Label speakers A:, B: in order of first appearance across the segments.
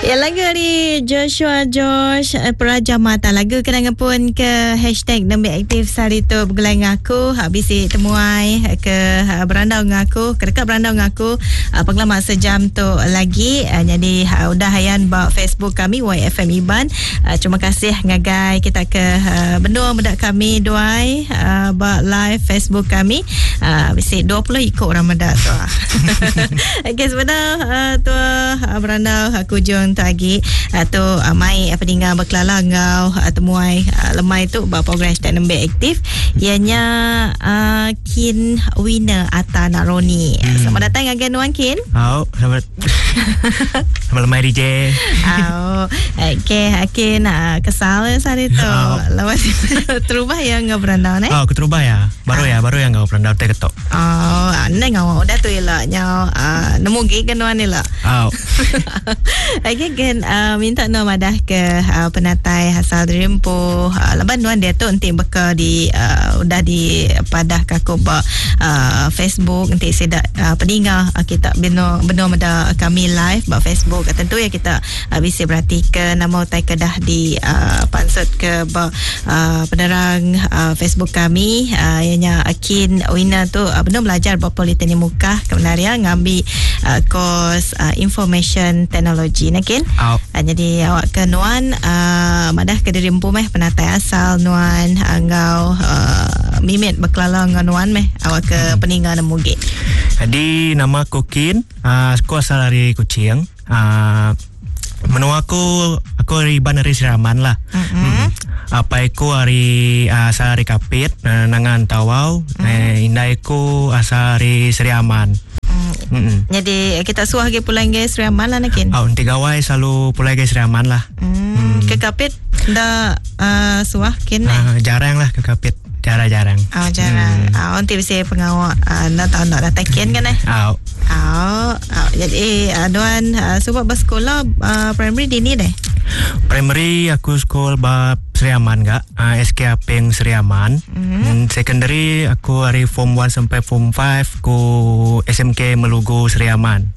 A: Ya, lagu ni Joshua Josh Peraja Mata. Lagu kenangan pun ke hashtag Nembe Aktif Sari tu bergulai ngaku. Habis temuai ke berandau ngaku, ke dekat berandau ngaku pengalaman sejam tu lagi. Jadi udah hayan bawa Facebook kami YFM Iban. Terima kasih ngagai kita ke benua medak kami duai bawa live Facebook kami. Habis 20 ikut orang medak tu. Okay, sebenarnya tu berandau kujung tu lagi tu mai peninggal berkelala ngau temuai lemai tu bawa program hashtag Nembe Aktif ianya Kin Winner Ata Naroni. Selamat datang agen Wan Kin.
B: Selamat lemai DJ.
A: Okay, Kin kesal hari tu lepas terubah yang ngau berandau ni.
B: Keterubah ya. Baru yang ngau berandau teh ketok.
A: Ane ngau udah tu lah nyau nemu gig kan ni lah. Okay, kan minta no madah ke penatai asal Rimpo leban nuan dia tu nanti beka di udah di padah kaku Facebook nanti sedak peninggal kita beno mada kami live ba Facebook tentu ya kita bisa berarti ke nama utai kedah di pansut ke penerang Facebook kami ianya Akin Wina tu beno belajar ba Politeknik Mukah kebenaran ngambil kos information technology nakin. Jadi awak ke Nuan madah ke diri empu meh penatai asal Nuan angau mimit berkelala dengan Nuan meh awak ke peninggal nemugi.
B: Jadi nama aku Kin, aku asal dari Kuching. Menua aku dari Bandar Siraman lah. Apa aku dari asal dari Kapit nangan Tawau. Indai aku asal dari Siriaman.
A: Jadi kita suah ke pulang ke Sriaman lah nakin.
B: Nanti gawai selalu pulang ke Sriaman lah.
A: Ke Kapit dah suah kin
B: jarang lah ke Kapit. Jarang.
A: Jarang. Nanti bisa pengawal nak tahu nak datang kin kan Jadi aduan sebab bersekolah primary dini deh.
B: Primary aku sekolah bab Sriaman gak, SKP yang Sriaman. Secondary aku dari form 1 sampai form 5 ku SMK Melugu Sriaman.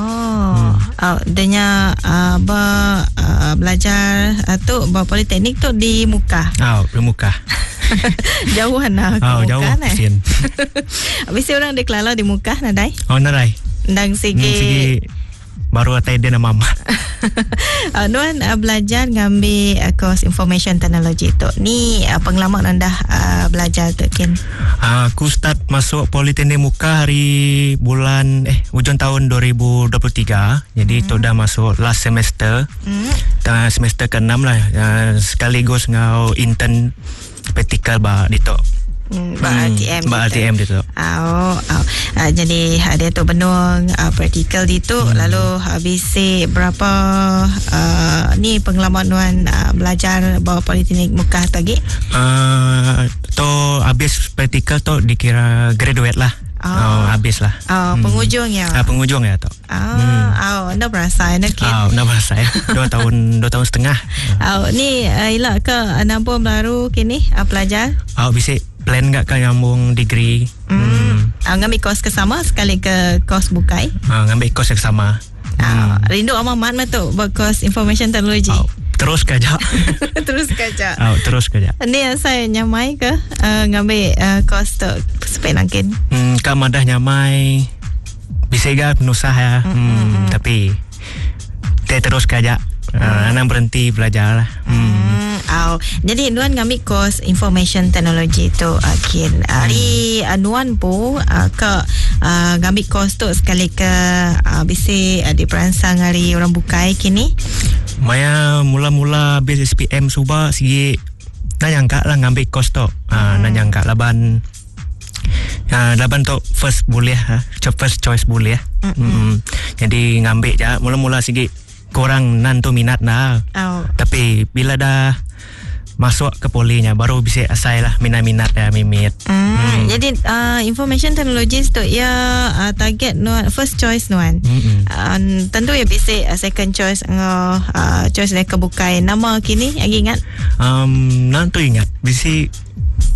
B: Denya belajar tu Politeknik tu di Mukah. Di Mukah.
A: Jauhan lah
B: jauh Sin.
A: Habis orang deklarasi di Mukah nadai.
B: Nadai.
A: Ndang segi
B: baru atai dia nama mama.
A: Nuan belajar ngambil course information technology tu. Ni pengalaman anda belajar tu Kin.
B: Aku start masuk Politeknik Mukah hari bulan hujung tahun 2023. Jadi tu dah masuk last semester. Semester ke-6 lah. Sekaligus ngau intern praktikal ba dito. RTM gitu. Jadi dia tu benung praktikal itu lalu habis berapa ni pengalaman Nuan belajar bawa Politeknik Mukah tadi? Tu habis praktikal tu dikira graduate lah. Habis lah.
A: Penghujung ya.
B: Penghujung ya tu.
A: Anda berasa nak Kin?
B: Anda berasa ya. 2 tahun setengah.
A: Ni ialah ke nambung baru kini pelajar?
B: Bisa plan gak ke nyambung degree.
A: Ngambil kos ke sama sekali ke kos bukai?
B: Ngambil kos yang sama.
A: Rindu ama mat tu buat kos information technology.
B: Terus kerja.
A: Terus kerja. Ni saya nyamai ke ngambil kos tu supaya nangkin.
B: Kamu dah nyamai bisa gak penusah ya. Tapi terus kerja. Anak berhenti belajar lah.
A: Jadi Nuan ngambil kos information technology tu Kin. Hari Nuan pun ke ngambil kos tu sekali ke bisa diperansang hari orang bukai kini.
B: Maya mula-mula habis SPM subah sigi nanyangka lah ngambil kos tu. Nanyangka laban tu first boleh first choice boleh. Jadi ngambil je mula-mula sigi kurang nantu minat dah. Tapi bila dah masuk ke polinya baru bisa asai lah minat ya mimit.
A: Jadi information technology tu ya target Nuan first choice Nuan. Tentu ya bisa second choice choice mereka bukai nama kini lagi ingat?
B: Nantu ingat bisa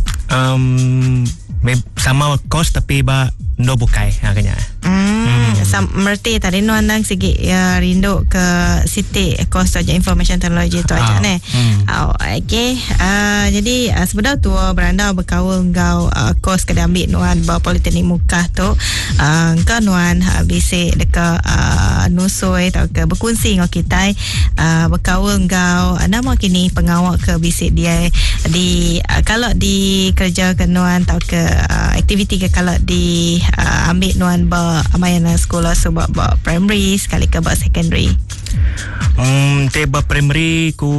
B: sama kos tapi ba ndo bukai kanya.
A: Merti tadi nuan nang sigi rindu ke Siti kos saja information teknologi tu aja ne. Okey. Jadi sebenarnya tu beranda berkaul ngau kos kada ambil nuan ba Politeknik Mukah tu. Engkau nuan bisik dekat nusoi atau ke berkongsi ngau kita berkaul ngau nama kini pengawal ke bisik dia di kalau di kerja ke nuan atau ke aktiviti ke kalau di ambil nuan ba amayana sekolah sebab ba primary sekali ke ba secondary.
B: Ba primary ku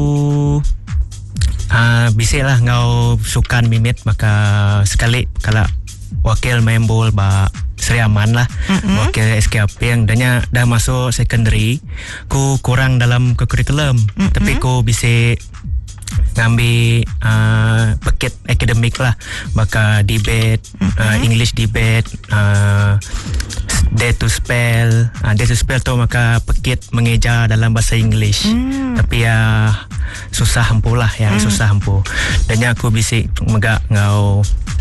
B: bisik lah ngau sukan mimit maka sekali kalau wakil main bol ba Seri Aman lah, wakil SKP yang dah masuk secondary, ku kurang dalam ke kurikulum, tapi ku bisa ngambil paket akademik lah, maka debate, English debate, day to spell tu maka paket mengejar dalam bahasa English, tapi susah hampu lah, susah hampu. Dan aku bisa megak ngau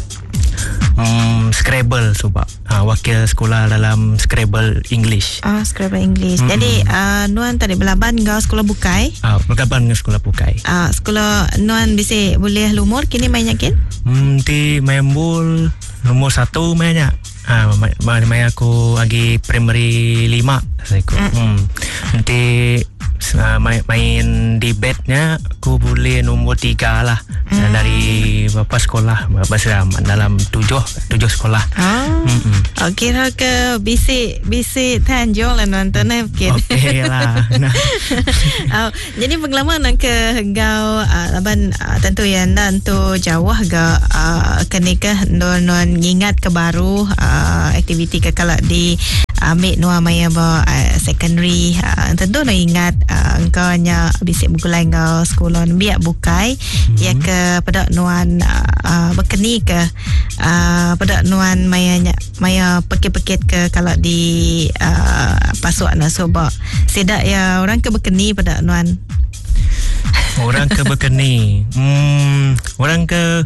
B: Scrabble sebab wakil sekolah dalam Scrabble English.
A: Scrabble English. Jadi nuan tadi belaban ngau sekolah bukai.
B: Belaban ngau sekolah bukai.
A: Sekolah nuan bisa boleh lumur kini main yakin?
B: Ti main bol nomor 1 mainnya. Main aku lagi primary 5 saya ikut. Nanti main debate-nya aku boleh nombor 3 lah. Dari bapa sekolah Seri Aman dalam 7 sekolah.
A: Kira ke bisik Tanjung lah nonton
B: okey lah.
A: Jadi pengalaman ke ngau laban tentu yang tentu jauh ga kenikah non ingat ke baru aktiviti ke kalau di ambil nuan maya ba secondary tentu nak ingat engkau hanya bisik bukulai ngau sekolah biak bukai ya ke pada nuan berkeni ke pada nuan maya pekit-pekit ke kalau di pasuk anak sobak sedak ya orang ke berkeni pada nuan
B: orang ke berkeni orang ke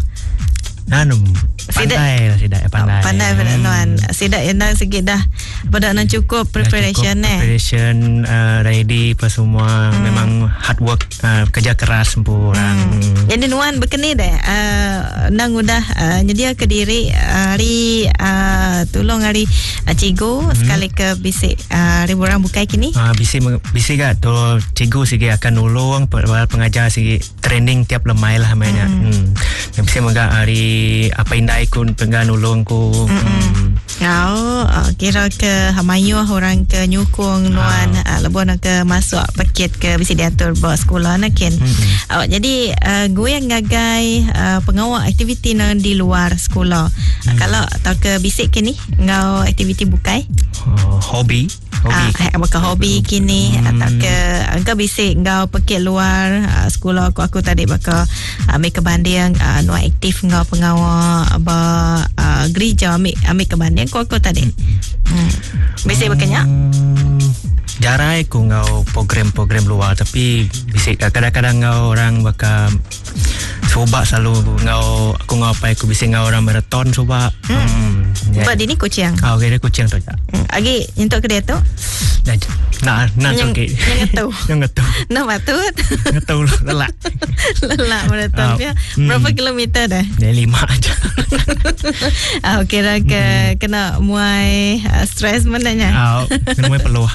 B: pandai
A: pandai pada nuan sedak yang sikit dah pada nak cukup preparation
B: preparation ready apa semua memang hard work kerja keras orang.
A: Jadi nuan berkeni deh nang udah nyedia ke diri hari tolong hari cigu sekali ke bisik ribu orang bukai kini
B: bisik gak tu cigu sigi akan nolong pengajar sigi training tiap lemai lah mainnya. Bisik megak hari apa indai kun pengan nolong ku.
A: Kira ke hamayuh orang ke nyukung nuan lebon ke masuk paket ke bisa diatur bawa sekolah nakin. Jadi gue yang ngagai pengawal aktiviti nang di luar sekolah. Kalau atau ke bisik kini ngau aktiviti bukai
B: hobi
A: hobi kini atau ke engkau bisik ngau paket luar sekolah aku tadi baka ambil ke banding nuan aktif ngau pengawal ba gereja ambil ke banding aku tadi bisik berkenyak
B: jarai ku ngau program-program luar tapi bisik kadang-kadang ngau orang baka coba selalu ngau aku ngau apa aku bisik ngau orang maraton coba
A: buat ini kucing
B: okey kucing tu
A: lagi untuk kedai tu
B: nak okey yang ngetu
A: nak matut
B: ngetu lelak
A: maraton dia berapa kilometer dah
B: 5 aja.
A: Kira kena muai stres mananya
B: kena muai peluah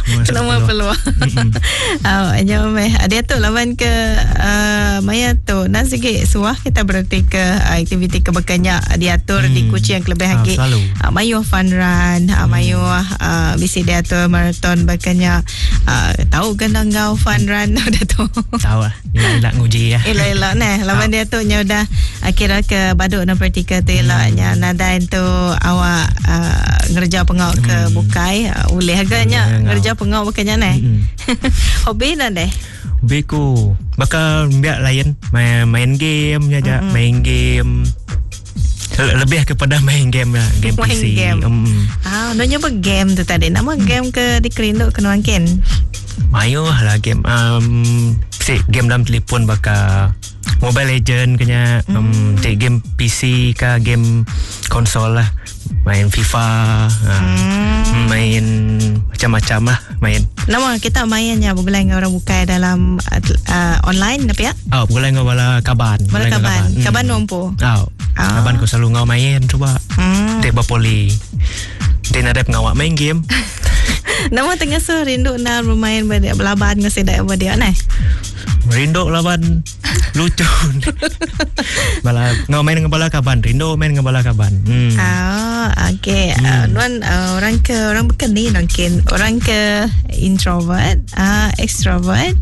A: dia tu lawan ke maya tu nak sikit suah kita berarti ke aktiviti kebekannya diatur di kucing lebih lagi mayu fun run mayu bisi diatur maraton bekannya tahu kena ngau fun run dah tu
B: tahu lah elak nguji ya
A: elak nah lawan dia tu nya udah kira ke baduk na praktikal tu elaknya nadain tu awak ngerja pengau ke bukai boleh agaknya ngerja pengau bekannya nah hobi na deh
B: hobiku bakal biar lain main game aja main game lebih kepada main game lah game PC
A: nak nyoba game tu tadi nama game ke dikerinduk ke nuangkin
B: mayu lah game game dalam telefon bakal Mobile Legend kena game PC ke game konsol lah main FIFA, main macam-macam lah main.
A: Nama kita mainnya bergulai dengan orang bukai dalam online apa ya?
B: Bergulai dengan bala kaban.
A: Bala kaban. Kaban nompo.
B: Kaban ko selalu ngau main coba. Dek bapoli. Dia nak ngawak main game.
A: Nama tengah rindu nak bermain belaban dengan sedak dia nah.
B: Rindu laban lucu. Bala ngau main dengan bala kaban, rindu main dengan bala kaban.
A: Okey. Nuan orang bukan ni mungkin orang ke introvert, extrovert.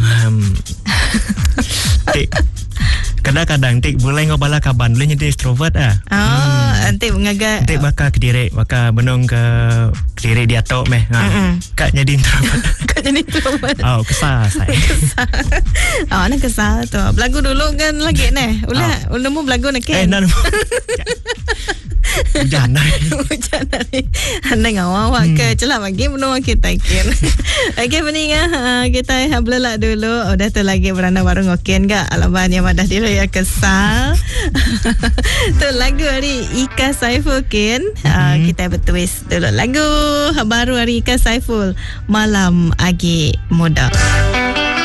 B: Kadang-kadang tik boleh ngau bala kaban boleh jadi extrovert
A: Tik mengaga
B: tik bakal kediri bakal benung ke kediri dia tok meh. Kak jadi introvert.
A: Kak jadi introvert.
B: Kesal saya.
A: Nak kesal tu. Belagu dulu kan lagi neh. Ulah mu belagu nak kan. Hujan ni. Anda ngawak ke celah bagi menua kita kan. Okey peningan kita belelak dulu. Udah tu lagi beranda baru ngokin gak alaban yang madah diri ya kesal. Tu lagu hari Ika Saiful kan. Kita bertulis dulu lagu baru hari Ika Saiful Malam Agi Muda.